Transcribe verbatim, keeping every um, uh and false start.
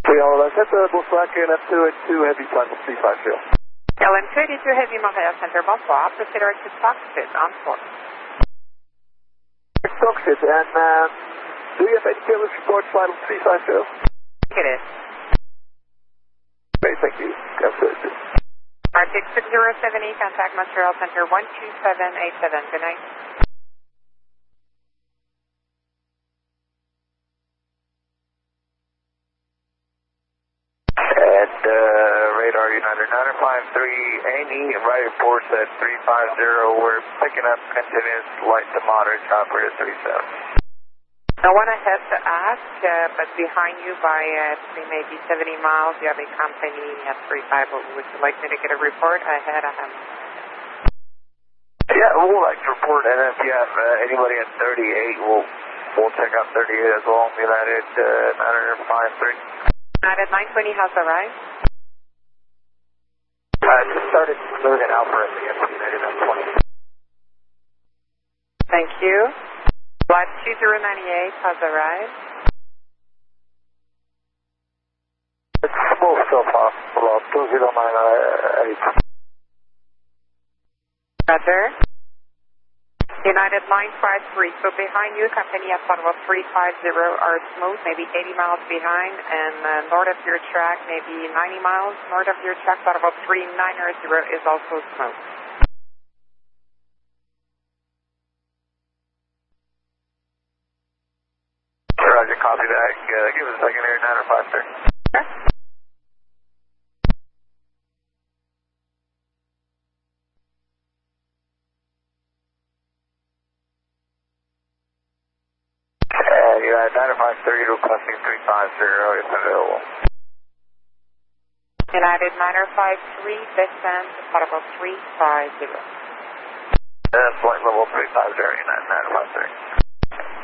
three all right, that's uh, bonsoir, K L M two eighty-two Heavy Flight three five zero. K L M two eighty-two Heavy Montreal Center, bonsoir, proceed to Stockfit on four. Stockfit, and uh, do you have any careless report flight three five zero? It is. Great, thank you. Absolutely. Arctic six zero seven E, contact Montreal Center one two seven eight seven. Good night. At uh, radar United nine five three, Amy, right reports at three five zero. We're picking up continuous light to moderate chopper at three seven. No one ahead to ask, uh, but behind you by uh, maybe seventy miles, you have a company at three five. Would you like me to get a report ahead of him? Yeah, we'll like to report, and if you have uh, anybody at thirty-eight, we'll we'll check out thirty-eight as well. United uh, nine five three. United nine twenty has arrived. Uh, just started moving out for us again from United nine twenty. Thank you. Flight two zero nine eight has arrived. It's small so far, about two zero nine eight. Roger. United nine five three, so behind you, company at Ottawa three five zero are smooth, maybe eighty miles behind, and uh, north of your track, maybe ninety miles north of your track, Ottawa three nine zero is also smooth. Roger, copy that. Uh, give us a second here, nine five three. Sure. Uh, United nine five three, requesting three five zero if available. United nine five three, descend to Ottawa three five zero. Uh, flight level three five zero, United nine five three.